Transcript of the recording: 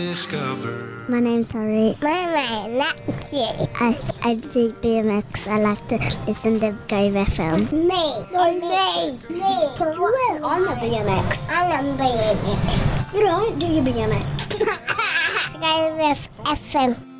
Discover. My name's Harry. My name's Lexi. I do BMX. I like to listen to Go FM. Me. Me. I'm a BMX. I'm a BMX. You don't do your BMX. Go with FM.